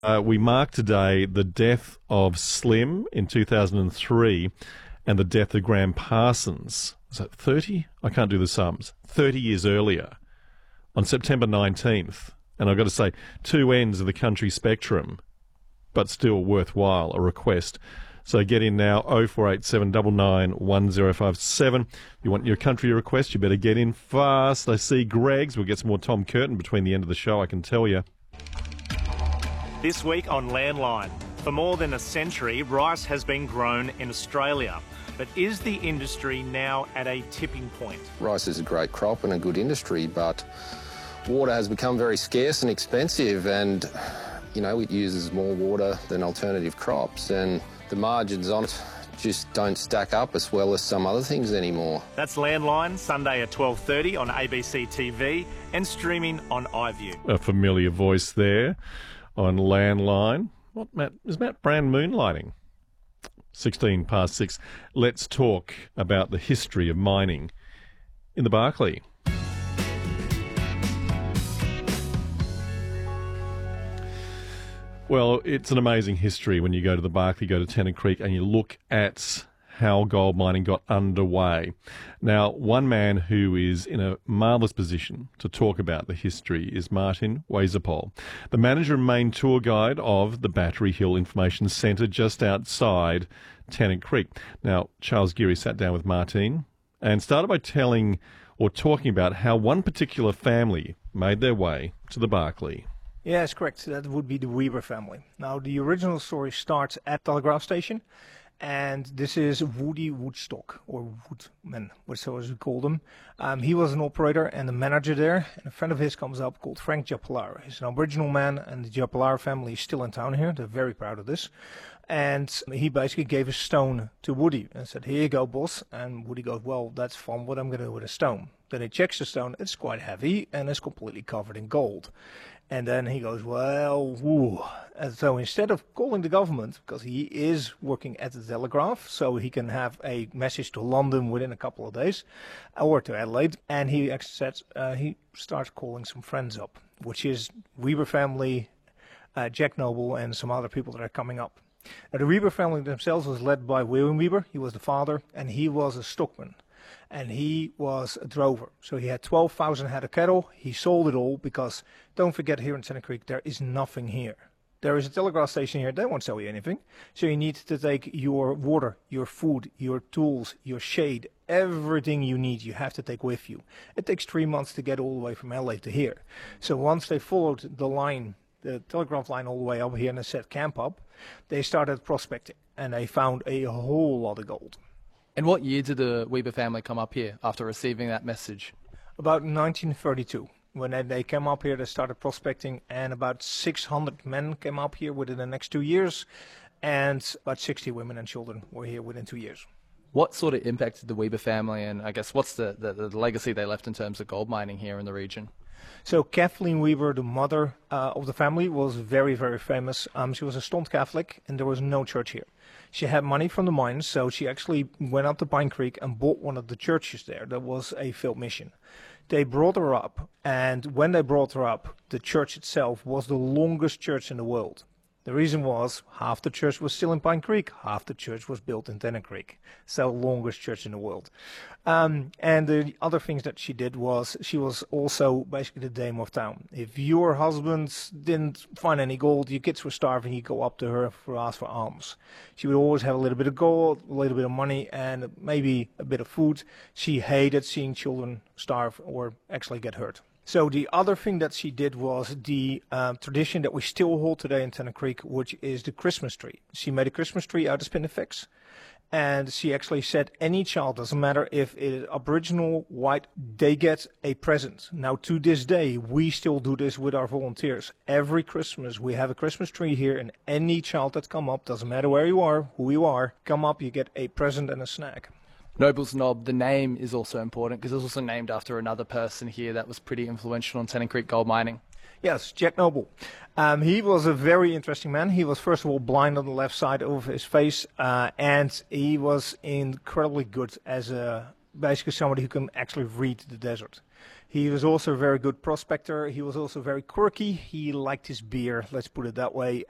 We mark today the death of Slim in 2003 and the death of Graham Parsons. Was that 30? I can't do the sums. 30 years earlier, on September 19th. And I've got to say, two ends of the country spectrum, but still worthwhile, a request. So get in now, 0487 99 1057. If you want your country request, you better get in fast. I see Greg's. We'll get some more Tom Curtin between the end of the show, I can tell you. This week on Landline. For more than a century, rice has been grown in Australia. But is the industry now at a tipping point? Rice is a great crop and a good industry, but water has become very scarce and expensive, and, you know, it uses more water than alternative crops, and the margins on it just don't stack up as well as some other things anymore. That's Landline, Sunday at 12:30 on ABC TV and streaming on iView. A familiar voice there on Landline. What, Matt? Is Matt Brand moonlighting? 16 past 6. Let's talk about the history of mining in the Barkly. Well, it's an amazing history when you go to the Barkly, go to Tennant Creek, and you look at how gold mining got underway. Now, one man who is in a marvellous position to talk about the history is Martin Weisapol, the manager and main tour guide of the Battery Hill Information Centre just outside Tennant Creek. Now, Charles Geary sat down with Martin and started by telling or talking about how one particular family made their way to the Barkly. Yes, correct. That would be the Weber family. Now, the original story starts at Telegraph Station, and this is Woody Woodstock, or Woodman, so as we call him. He was an operator and a manager there, and a friend of his comes up called Frank Japalar. He's an Aboriginal man, and the Japalar family is still in town here. They're very proud of this. And he basically gave a stone to Woody and said, "Here you go, boss." And Woody goes, "Well, that's fun. What I'm going to do with a stone?" Then he checks the stone. It's quite heavy, and it's completely covered in gold. And then he goes, "Well, woo." And so instead of calling the government, because he is working at the Telegraph, so he can have a message to London within a couple of days, or to Adelaide, and he he starts calling some friends up, which is Weber family, Jack Noble, and some other people that are coming up. Now, the Weber family themselves was led by William Weber. He was the father, and he was a stockman. And he was a drover. So he had 12,000 head of cattle. He sold it all because, don't forget, here in Tennant Creek, there is nothing here. There is a telegraph station here. They won't sell you anything. So you need to take your water, your food, your tools, your shade, everything you need, you have to take with you. It takes 3 months to get all the way from LA to here. So once they followed the line, the telegraph line all the way up here and they set camp up, they started prospecting. And they found a whole lot of gold. And what year did the Weber family come up here after receiving that message? About 1932. When they came up here, they started prospecting, and about 600 men came up here within the next 2 years, and about 60 women and children were here within 2 years. What sort of impact did the Weber family, and I guess what's the legacy they left in terms of gold mining here in the region? So Kathleen Weber, the mother of the family, was very, very famous. She was a staunch Catholic, and there was no church here. She had money from the mines, so she actually went up to Pine Creek and bought one of the churches there. That was a field mission. They brought her up, and when they brought her up, the church itself was the longest church in the world. The reason was half the church was still in Pine Creek, half the church was built in Tennant Creek. So longest church in the world. And the other things that she did was she was also basically the dame of town. If your husband didn't find any gold, your kids were starving, you go up to her for ask for alms. She would always have a little bit of gold, a little bit of money, and maybe a bit of food. She hated seeing children starve or actually get hurt. So the other thing that she did was the tradition that we still hold today in Tennant Creek, which is the Christmas tree. She made a Christmas tree out of spinifex, and she actually said any child, doesn't matter if it is Aboriginal, white, they get a present. Now to this day, we still do this with our volunteers. Every Christmas we have a Christmas tree here, and any child that come up, doesn't matter where you are, who you are, come up, you get a present and a snack. Noble's Knob, the name is also important because it's also named after another person here that was pretty influential in Tennant Creek gold mining. Yes, Jack Noble. He was a very interesting man. He was, first of all, blind on the left side of his face, and he was incredibly good as basically somebody who can actually read the desert. He was also a very good prospector. He was also very quirky. He liked his beer, let's put it that way.